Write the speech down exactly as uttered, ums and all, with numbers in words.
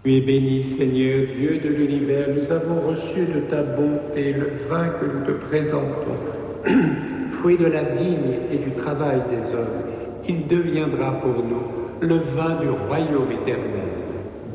Tu es béni, Seigneur, Dieu de l'univers, nous avons reçu de ta bonté le vin que nous te présentons, fruit de la vigne et du travail des hommes. Il deviendra pour nous le vin du royaume éternel.